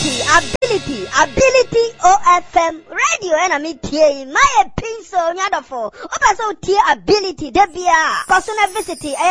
ability OFM radio and me tie my pinso nyadofo oba so tie ability debia kosona visit